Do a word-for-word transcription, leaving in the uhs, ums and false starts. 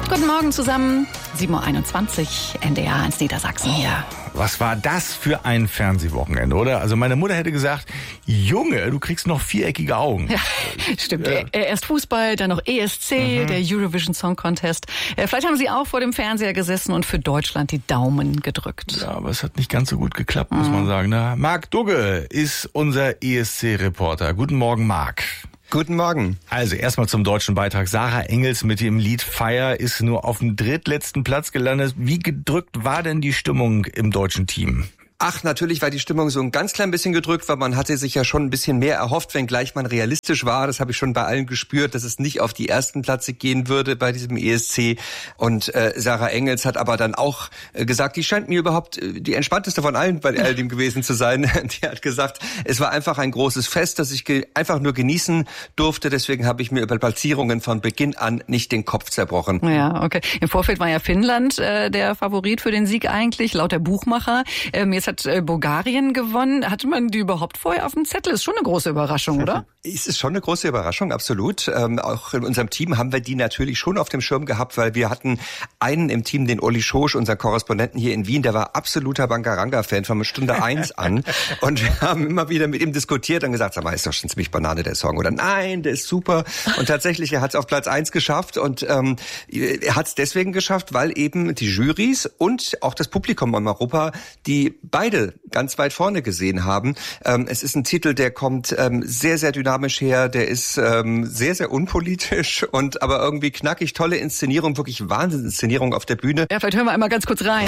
Guten Morgen zusammen, sieben Uhr einundzwanzig, N D R eins Niedersachsen hier. Was war das für ein Fernsehwochenende, oder? Also meine Mutter hätte gesagt, Junge, du kriegst noch viereckige Augen. Ja, stimmt. Ja. Erst Fußball, dann noch E S C, mhm. der Eurovision Song Contest. Vielleicht haben Sie auch vor dem Fernseher gesessen und für Deutschland die Daumen gedrückt. Ja, aber es hat nicht ganz so gut geklappt, muss mhm. man sagen. Na, Marc Dugge ist unser E S C-Reporter. Guten Morgen, Marc. Guten Morgen. Also erstmal zum deutschen Beitrag. Sarah Engels mit dem Lied Fire ist nur auf dem drittletzten Platz gelandet. Wie gedrückt war denn die Stimmung im deutschen Team? Ach, natürlich war die Stimmung so ein ganz klein bisschen gedrückt, weil man hatte sich ja schon ein bisschen mehr erhofft, wenngleich man realistisch war. Das habe ich schon bei allen gespürt, dass es nicht auf die ersten Plätze gehen würde bei diesem E S C. Und äh, Sarah Engels hat aber dann auch äh, gesagt, die scheint mir überhaupt äh, die entspannteste von allen bei all dem gewesen zu sein. Die hat gesagt, es war einfach ein großes Fest, das ich ge- einfach nur genießen durfte. Deswegen habe ich mir über Platzierungen von Beginn an nicht den Kopf zerbrochen. Ja, okay. Im Vorfeld war ja Finnland äh, der Favorit für den Sieg eigentlich, laut der Buchmacher. Ähm, jetzt hat äh, Bulgarien gewonnen. Hatte man die überhaupt vorher auf dem Zettel? Ist schon eine große Überraschung, oder? Es ist schon eine große Überraschung, absolut. Ähm, auch in unserem Team haben wir die natürlich schon auf dem Schirm gehabt, weil wir hatten einen im Team, den Uli Schosch, unseren Korrespondenten hier in Wien, der war absoluter Bangaranga-Fan von Stunde eins an. Und wir haben immer wieder mit ihm diskutiert und gesagt, sag mal, ist doch schon ziemlich Banane der Song. Oder nein, der ist super. Und tatsächlich, er hat es auf Platz eins geschafft. Und ähm, er hat es deswegen geschafft, weil eben die Jurys und auch das Publikum in Europa, die beide ganz weit vorne gesehen haben. Ähm, es ist ein Titel, der kommt ähm, sehr, sehr dynamisch her, der ist ähm, sehr, sehr unpolitisch und aber irgendwie knackig, tolle Inszenierung, wirklich Wahnsinnsinszenierung auf der Bühne. Ja, vielleicht hören wir einmal ganz kurz rein.